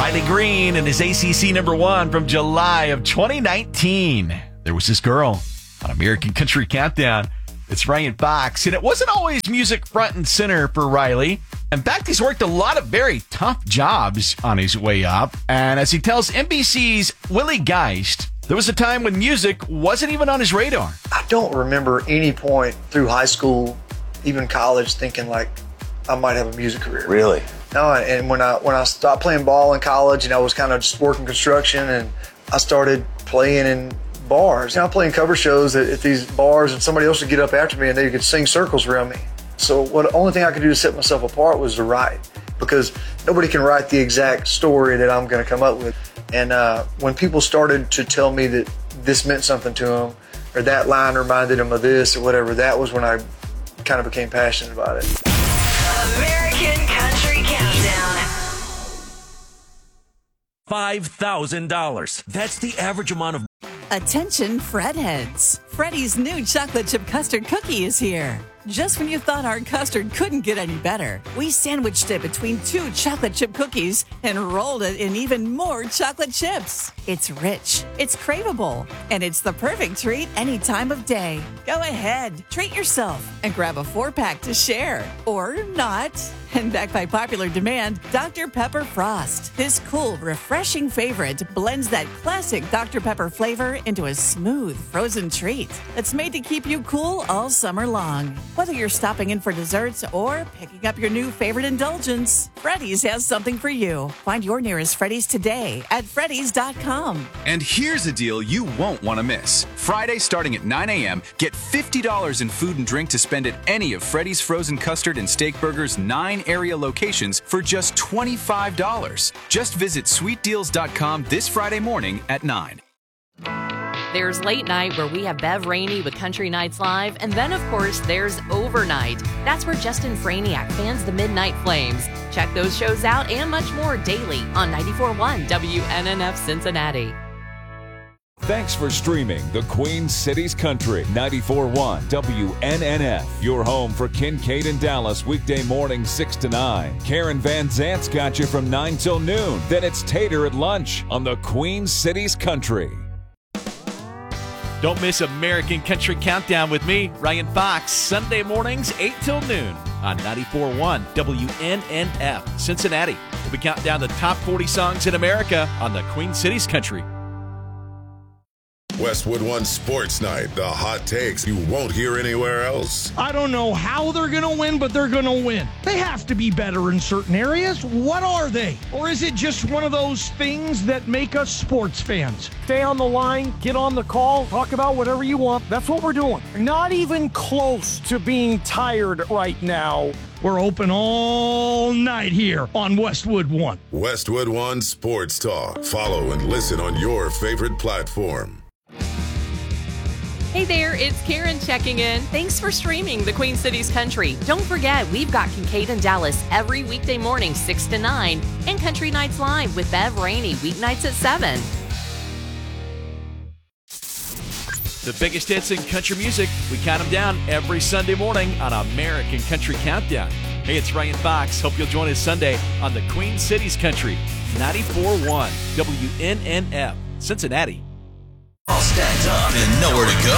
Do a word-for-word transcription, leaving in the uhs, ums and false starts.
Riley Green and his A C C number one from July of twenty nineteen. There was this girl on American Country Countdown. It's Ryan Fox, and it wasn't always music front and center for Riley. In fact, he's worked a lot of very tough jobs on his way up. And as he tells N B C's Willie Geist, there was a time when music wasn't even on his radar. I don't remember any point through high school, even college, thinking like I might have a music career. Really? No, and when I when I stopped playing ball in college, and I was kind of just working construction, and I started playing in bars. You know, I'm playing cover shows at, at these bars, and somebody else would get up after me, and they could sing circles around me. So what the only thing I could do to set myself apart was to write, because nobody can write the exact story that I'm going to come up with. And uh, when people started to tell me that this meant something to them, or that line reminded them of this or whatever, that was when I kind of became passionate about it. American Country Countdown. five thousand dollars. That's the average amount of... Attention, Fredheads. Freddy's new chocolate chip custard cookie is here. Just when you thought our custard couldn't get any better, we sandwiched it between two chocolate chip cookies and rolled it in even more chocolate chips. It's rich, it's craveable, and it's the perfect treat any time of day. Go ahead, treat yourself, and grab a four-pack to share. Or not. And backed by popular demand, Doctor Pepper Frost. This cool, refreshing favorite blends that classic Doctor Pepper flavor into a smooth, frozen treat that's made to keep you cool all summer long. Whether you're stopping in for desserts or picking up your new favorite indulgence, Freddy's has something for you. Find your nearest Freddy's today at Freddy's dot com. And here's a deal you won't want to miss. Friday starting at nine a.m., get fifty dollars in food and drink to spend at any of Freddy's Frozen Custard and Steak Burgers nine area locations for just twenty-five dollars. Just visit sweet deals dot com this Friday morning at nine. There's Late Night, where we have Bev Rainey with Country Nights Live, and then, of course, there's Overnight. That's where Justin Franiak fans the Midnight Flames. Check those shows out and much more daily on ninety-four point one W N N F Cincinnati. Thanks for streaming the Queen Cities Country. ninety-four point one W N N F, your home for Kincaid and Dallas, weekday morning six to nine. Karen Van Zant's got you from nine till noon. Then it's Tater at lunch on the Queen Cities Country. Don't miss American Country Countdown with me, Ryan Fox, Sunday mornings eight till noon on ninety-four point one W N N F Cincinnati. We'll be counting down the top forty songs in America on the Queen Cities Country. Westwood One Sports Night, the hot takes you won't hear anywhere else. I don't know how they're going to win, but they're going to win. They have to be better in certain areas. What are they? Or is it just one of those things that make us sports fans? Stay on the line, get on the call, talk about whatever you want. That's what we're doing. Not even close to being tired right now. We're open all night here on Westwood One. Westwood One Sports Talk. Follow and listen on your favorite platform. Hey there, it's Karen checking in. Thanks for streaming the Queen Cities Country. Don't forget, we've got Kincaid and Dallas every weekday morning, six to nine, and Country Nights Live with Bev Rainey, weeknights at seven. The biggest hits in country music, we count them down every Sunday morning on American Country Countdown. Hey, it's Ryan Fox. Hope you'll join us Sunday on the Queen Cities Country, ninety-four point one W N N F, Cincinnati. All stacked up and nowhere to go.